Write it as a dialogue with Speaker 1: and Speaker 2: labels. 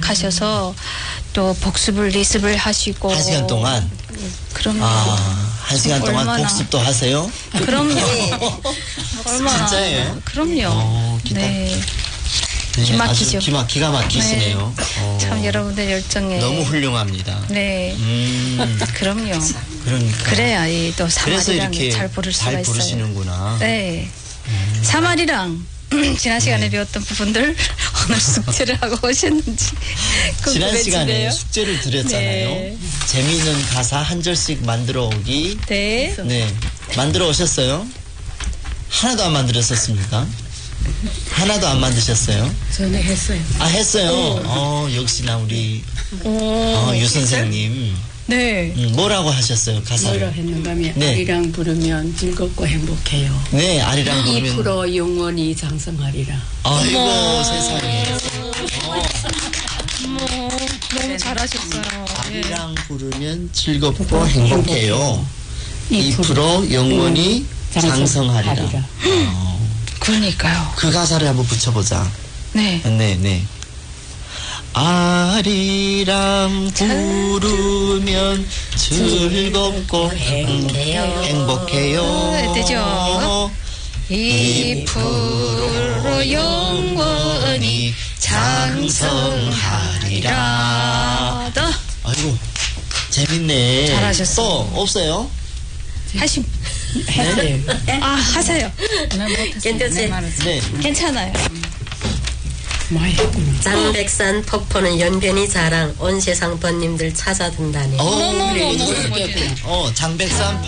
Speaker 1: 가셔서 또 복습을 리습을 하시고
Speaker 2: 1시간 동안?
Speaker 1: 그럼요.
Speaker 2: 1시간 동안
Speaker 1: 얼마나.
Speaker 2: 복습도 하세요?
Speaker 1: 그럼요. 얼마나.
Speaker 2: 진짜예요?
Speaker 1: 그럼요.
Speaker 2: 기타.
Speaker 1: 네.
Speaker 2: 네,
Speaker 1: 기막히죠.
Speaker 2: 아주 기가 막히시네요.
Speaker 1: 참 여러분들 열정에
Speaker 2: 너무 훌륭합니다.
Speaker 1: 네. 그럼요.
Speaker 2: 그러니까.
Speaker 1: 그래야 이 또
Speaker 2: 그래서
Speaker 1: 사마리랑
Speaker 2: 이렇게
Speaker 1: 잘 부를 수가
Speaker 2: 잘
Speaker 1: 있어요.
Speaker 2: 부르시는구나.
Speaker 1: 네. 사마리랑 지난 시간에 배웠던 부분들 오늘 숙제를 하고 오셨는지
Speaker 2: 지난 시간에
Speaker 1: 궁금해지네요.
Speaker 2: 숙제를 드렸잖아요.
Speaker 1: 네.
Speaker 2: 재미있는 가사 한 절씩 만들어 오기.
Speaker 1: 네.
Speaker 2: 네. 만들어 오셨어요? 하나도 안 만들었었습니까? 하나도 안 만드셨어요?
Speaker 3: 저는 했어요.
Speaker 2: 했어요. 역시나 우리 유 선생님.
Speaker 1: 네.
Speaker 2: 뭐라고 하셨어요, 가사를?
Speaker 3: 뭐라 했는가 하면
Speaker 2: 네.
Speaker 3: 아리랑 부르면 즐겁고 행복해요.
Speaker 2: 네, 아리랑 부르면.
Speaker 3: 2% 영원히 장성하리라.
Speaker 2: 아이고, 세상에.
Speaker 1: 너무 잘하셨어요.
Speaker 2: 아리랑 부르면 즐겁고 행복해요. 2% 영원히 장성하리라.
Speaker 1: 그러니까요.
Speaker 2: 그 가사를 한번 붙여보자.
Speaker 1: 네.
Speaker 2: 네. 아리랑 부르면 즐겁고 행복해요.
Speaker 1: 되죠. 2% 영원히 장성하리라. 더
Speaker 2: 아이고, 재밌네.
Speaker 1: 잘하셨어요.
Speaker 2: 또 없어요?
Speaker 1: 하심.
Speaker 3: 했어요.
Speaker 1: 하세요.
Speaker 4: 괜찮지?
Speaker 2: 네.
Speaker 1: 괜찮아요.
Speaker 3: 많이 했구나.
Speaker 4: 장백산 폭포는 연변이 자랑 온 세상 번님들 찾아든다네.
Speaker 2: 장백산